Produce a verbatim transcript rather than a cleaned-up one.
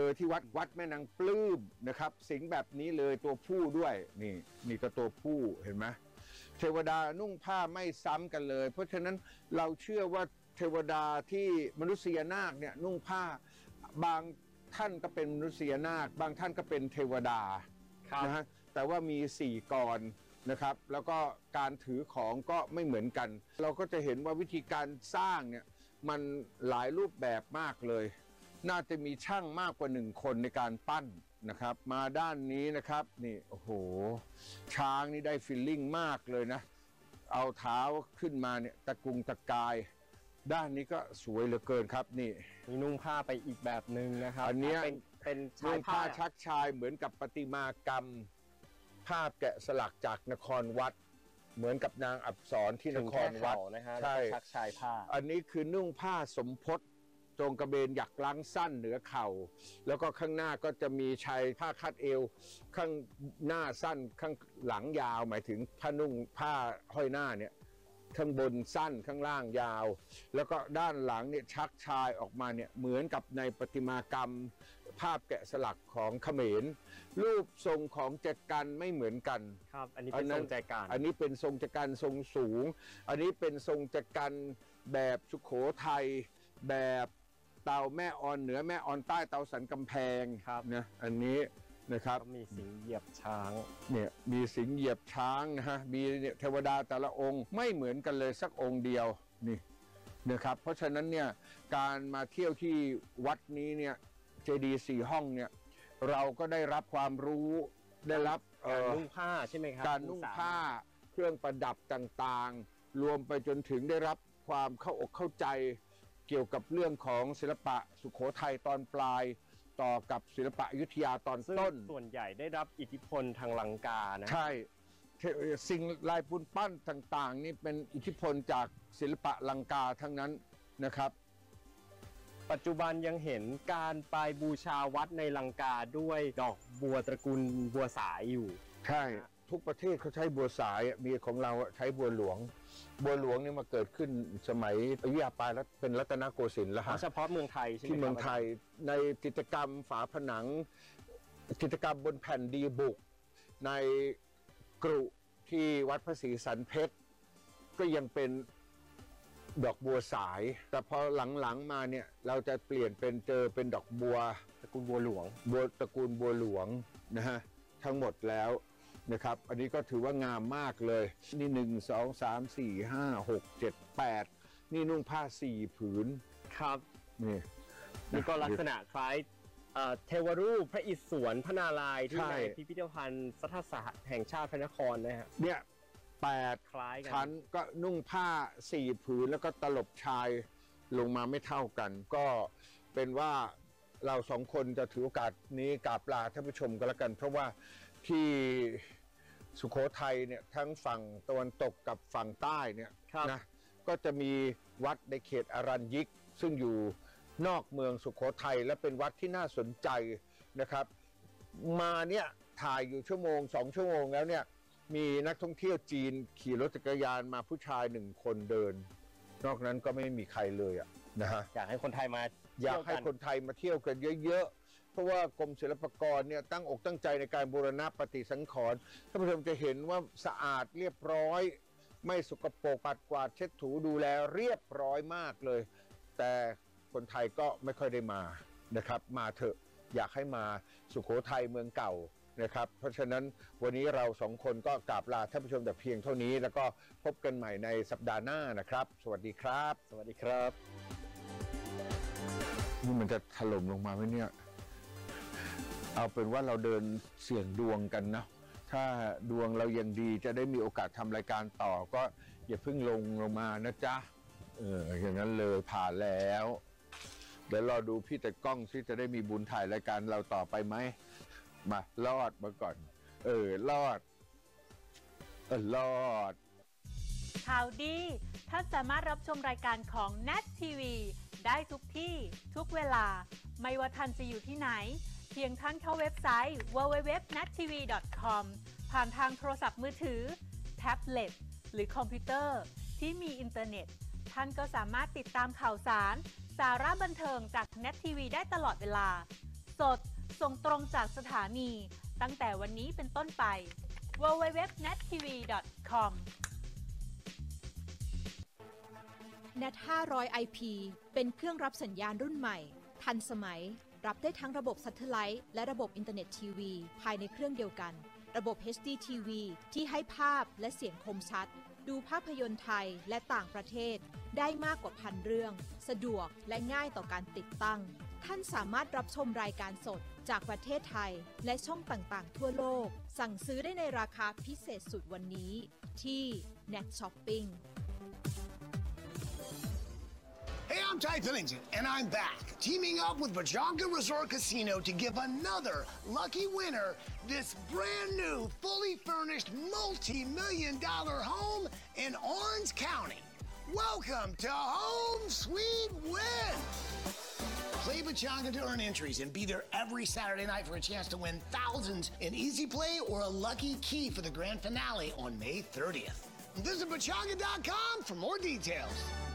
ที่วัดวัดแม่นางปลื้มนะครับสิงแบบนี้เลยตัวผู้ด้วยนี่นี่ก็ตัวผู้เห็นไหมเทวดานุ่งผ้าไม่ซ้ำกันเลยเพราะฉะนั้นเราเชื่อว่าเทวดาที่มนุษยนาคเนี่ยนุ่งผ้าบางท่านก็เป็นมนุษยนาคบางท่านก็เป็นเทวดานะฮะแต่ว่ามีสี่กรนะครับแล้วก็การถือของก็ไม่เหมือนกันเราก็จะเห็นว่าวิธีการสร้างเนี่ยมันหลายรูปแบบมากเลยน่าจะมีช่างมากกว่าหนึ่งคนในการปั้นนะครับมาด้านนี้นะครับนี่โอ้โหช้างนี่ได้ฟีลลิ่งมากเลยนะเอาเท้าขึ้นมาเนี่ยตะกุงตะกายด้านนี้ก็สวยเหลือเกินครับนี่มีนุ่งผ้าไปอีกแบบหนึ่งนะครับอันนี้เป็นเป็นนุ่งผ้าชักชายเหมือนกับประติมากรรมภาพแกะสลักจากนครวัดเหมือนกับนางอับสรที่นครวัดนะฮะใช่ชักชายผ้าอันนี้คือนุ่งผ้าสมพศจงกระเบนหยักล้างสั้นเหนือเข่าแล้วก็ข้างหน้าก็จะมีชายผ้าคาดเอวข้างหน้าสั้นข้างหลังยาวหมายถึงผ้านุ่งผ้าห้อยหน้าเนี่ยข้างบนสั้นข้างล่างยาวแล้วก็ด้านหลังเนี่ยชักชายออกมาเนี่ยเหมือนกับในประติมากรรมภาพแกะสลักของเขมรรูปทรงของแจกันไม่เหมือนกันครับอันนี้เป็นทรงแจกันอันนี้เป็นทรงแจกันทรงสูงอันนี้เป็นทรงแจกันแบบสุโขทัยแบบเตาแม่ออนเหนือแม่ออนใต้เตาสันกำแพงนะอันนี้นะครับมีสิงเหยียบช้างเนี่ยมีสิงเหยียบช้างนะฮะมีเนี่ยเทวดาแต่ละองค์ไม่เหมือนกันเลยสักองค์เดียวนี่นะครับเพราะฉะนั้นเนี่ยการมาเที่ยวที่วัดนี้เนี่ยเจดีย์สี่ห้องเนี่ยเราก็ได้รับความรู้ได้รับการนุ่งผ้าใช่ไหมครับการนุ่งผ้าเครื่องประดับต่างๆรวมไปจนถึงได้รับความเข้าอกเข้าใจเกี่ยวกับเรื่องของศิลปะสุโขทัยตอนปลายต่อกับศิลปะอยุธยาตอนต้นส่วนใหญ่ได้รับอิทธิพลทางลังกานะใช่สิ่งลายปูนปั้นต่างๆนี่เป็นอิทธิพลจากศิลปะลังกาทั้งนั้นนะครับปัจจุบันยังเห็นการไปบูชาวัดในลังกาด้วยดอกบัวตระกูลบัวสายอยู่ใช่ทุกประเทศเขาใช้บัวสายมีของเราใช้บัวหลวงบัวหลวงนี่มาเกิดขึ้นสมัยอยุธยาปลายแล้วเป็นรัตนโกสินทร์แล้วฮะเฉพาะเมืองไทยใช่ไหมที่เมืองไทยในกิจกรรมฝาผนังกิจกรรมบนแผ่นดีบุกในกรุที่วัดพระศรีสันเพชรก็ยังเป็นดอกบัวสายแต่พอหลังๆมาเนี่ยเราจะเปลี่ยนเป็นเจอเป็นดอกบัวตระกูลบัวหลวงบัวตระกูลบัวหลวงนะฮะทั้งหมดแล้วนะครับอันนี้ก็ถือว่างามมากเลยนี่หนึ่งสองสามสี่ห้าหกเจ็ดแปดนี่นุ่งผ้าสี่ผืนครับนี่นี่ก็ลักษณะคล้ายเทวรูปพระอิศวรพระนารายณ์ที่ในพิพิธภัณฑ์สถานสถานแห่งชาติพระนครนะฮะเนี่ยแปดคล้ายกันชั้นก็นุ่งผ้าสี่ผืนแล้วก็ตลบชายลงมาไม่เท่ากันก็เป็นว่าเราสองคนจะถือโอกาสนี้กราบลาท่านผู้ชมกันแล้วกันเพราะว่าที่สุโขทัยเนี่ยทั้งฝั่งตะวันตกกับฝั่งใต้เนี่ยนะก็จะมีวัดในเขตอรัญญิกซึ่งอยู่นอกเมืองสุโขทัยและเป็นวัดที่น่าสนใจนะครับมาเนี่ยถ่ายอยู่ชั่วโมงสองชั่วโมงแล้วเนี่ยมีนักท่องเที่ยวจีนขี่รถจักรยานมาผู้ชายหนึ่งคนเดินนอกนั้นก็ไม่มีใครเลยอ่ะนะฮะอยากให้คนไทยมาอยากให้คนไทยมาเที่ยวกันเยอะๆเพราะว่ากรมศิลปากรเนี่ยตั้งอกตั้งใจในการบูรณะปฏิสังขรณ์ท่านผู้ชมจะเห็นว่าสะอาดเรียบร้อยไม่สกปรกปัดกวาดเช็ดถูดูแลเรียบร้อยมากเลยแต่คนไทยก็ไม่ค่อยได้มานะครับมาเถอะอยากให้มาสุโขทัยเมืองเก่านะครับเพราะฉะนั้นวันนี้เราสองคนก็กราบลาท่านผู้ชมแต่เพียงเท่านี้แล้วก็พบกันใหม่ในสัปดาห์หน้านะครับสวัสดีครับสวัสดีครับนี่มันจะถล่มลงมาไหมเนี่ยเอาเป็นว่าเราเดินเสี่ยงดวงกันนะถ้าดวงเรายังดีจะได้มีโอกาสทำรายการต่อก็อย่าเพิ่งลงลงมานะจ๊ะเอออย่างนั้นเลยผ่านแล้วเดี๋ยวรอดูพี่แต่กล้องที่จะได้มีบุญถ่ายรายการเราต่อไปไหมมารอดมาก่อนเออรอดเออรอดข่าวดีท่านสามารถรับชมรายการของ เน็ต ที วี ได้ทุกที่ทุกเวลาไม่ว่าท่านจะอยู่ที่ไหนเพียงท่านเข้าเว็บไซต์ ดับเบิลยู ดับเบิลยู ดับเบิลยู ดอท เน็ต ที วี ดอท คอม ผ่านทางโทรศัพท์มือถือแท็บเล็ตหรือคอมพิวเตอร์ที่มีอินเทอร์เน็ตท่านก็สามารถติดตามข่าวสารสาระบันเทิงจาก เน็ต ที วี ได้ตลอดเวลาสดๆ ส่งตรงจากสถานี ตั้งแต่วันนี้เป็นต้นไป ดับเบิลยู ดับเบิลยู ดับเบิลยู ดอท เน็ต ที วี ดอท คอมเน็ต ห้าร้อย ไอ พี เป็นเครื่องรับสัญญาณรุ่นใหม่ ทันสมัย รับได้ทั้งระบบซัตเทไลท์และระบบอินเทอร์เน็ตทีวีภายในเครื่องเดียวกัน ระบบ เอช ดี ที วี ที่ให้ภาพและเสียงคมชัด ดูภาพยนตร์ไทยและต่างประเทศได้มากกว่าพันเรื่อง สะดวกและง่ายต่อการติดตั้ง ท่านสามารถรับชมรายการสดจากประเทศไทยและช่องต่างๆ ทั่วโลก สั่งซื้อได้ในราคาพิเศษสุดวันนี้ที่ Net Shopping Hey, I'm Ty Pennington, and I'm back, teaming up with Bajanka Resort Casino to give another lucky winner this brand new, fully furnished, multi-million dollar home in Orange County. Welcome to Home Sweet Win! Play Bajanka to earn entries and be there every Saturday night for a chance to win thousands in Easy Play or a lucky key for the grand finale on May thirtieth. Visit Bajanka dot com for more details.